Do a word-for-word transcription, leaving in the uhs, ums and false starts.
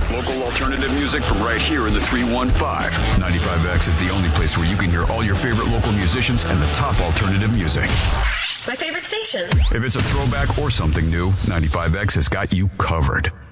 Local alternative music from right here in the three one five. ninety-five X is the only place where you can hear all your favorite local musicians and the top alternative music. My favorite station. If it's a throwback or something new, ninety-five X has got you covered.